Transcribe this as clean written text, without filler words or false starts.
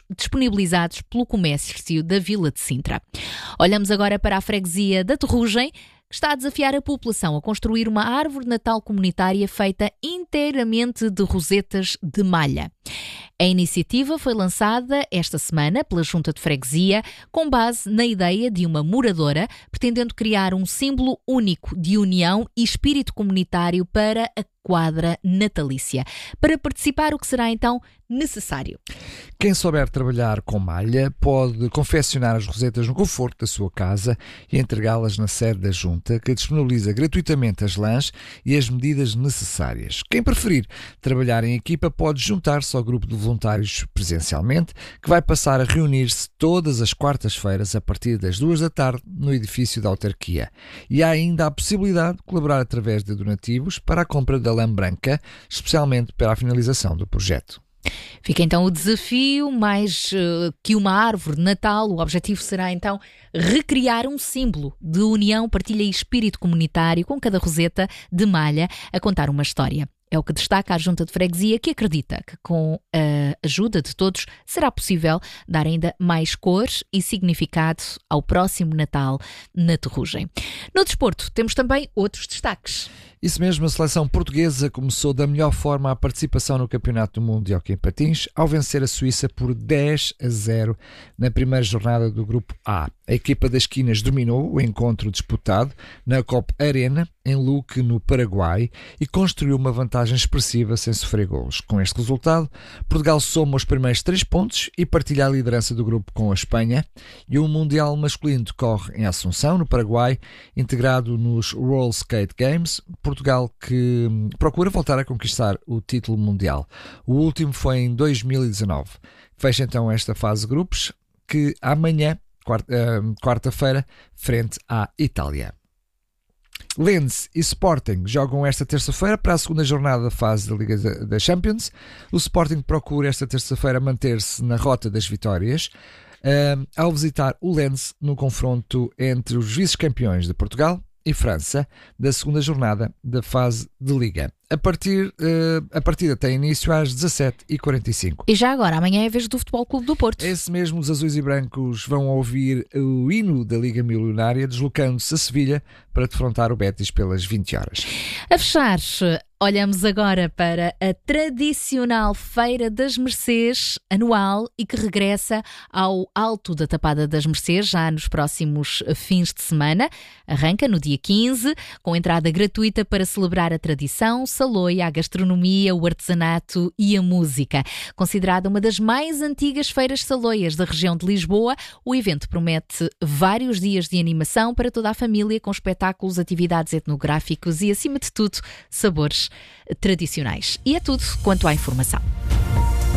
disponibilizados pelo comércio da Vila de Sintra. Olhamos agora para a freguesia da Terrugem, que está a desafiar a população a construir uma árvore de Natal comunitária feita inteiramente de rosetas de malha. A iniciativa foi lançada esta semana pela Junta de Freguesia com base na ideia de uma moradora pretendendo criar um símbolo único de união e espírito comunitário para a quadra natalícia. Para participar, o que será então necessário? Quem souber trabalhar com malha pode confeccionar as rosetas no conforto da sua casa e entregá-las na sede da Junta, que disponibiliza gratuitamente as lãs e as medidas necessárias. Quem preferir trabalhar em equipa pode juntar-se ao grupo de voluntários presencialmente, que vai passar a reunir-se todas as quartas-feiras a partir das 2 da tarde no edifício da autarquia. E há ainda a possibilidade de colaborar através de donativos para a compra da lã branca, especialmente para a finalização do projeto. Fica então o desafio, mais que uma árvore de Natal, o objetivo será então recriar um símbolo de união, partilha e espírito comunitário com cada roseta de malha a contar uma história. É o que destaca a Junta de Freguesia, que acredita que com a ajuda de todos será possível dar ainda mais cor e significado ao próximo Natal na Terrugem. No desporto temos também outros destaques. Isso mesmo, a seleção portuguesa começou da melhor forma a participação no Campeonato do Mundo de Hóquei em Patins ao vencer a Suíça por 10-0 na primeira jornada do Grupo A. A equipa das Quinas dominou o encontro disputado na Copa Arena, em Luque, no Paraguai, e construiu uma vantagem expressiva sem sofrer golos. Com este resultado, Portugal soma os primeiros 3 pontos e partilha a liderança do grupo com a Espanha, e o Mundial masculino decorre em Assunção, no Paraguai, integrado nos World Skate Games. Portugal que procura voltar a conquistar o título mundial. O último foi em 2019. Fecha então esta fase de grupos, que amanhã, quarta-feira, frente à Itália. Lens e Sporting jogam esta terça-feira para a segunda jornada da fase da Liga da Champions. O Sporting procura esta terça-feira manter-se na rota das vitórias ao visitar o Lens no confronto entre os vice-campeões de Portugal e França da segunda jornada da fase de Liga. A partida tem início às 17h45. E já agora, amanhã é a vez do Futebol Clube do Porto. Esse mesmo, os azuis e brancos vão ouvir o hino da Liga Milionária, deslocando-se a Sevilha para defrontar o Betis pelas 20 horas. A fechar, olhamos agora para a tradicional Feira das Mercês anual e que regressa ao Alto da Tapada das Mercês já nos próximos fins de semana. Arranca no dia 15, com entrada gratuita para celebrar a tradição, saloia, a gastronomia, o artesanato e a música. Considerada uma das mais antigas feiras saloias da região de Lisboa, o evento promete vários dias de animação para toda a família, com espetáculos, atividades etnográficos e, acima de tudo, sabores tradicionais. E é tudo quanto à informação.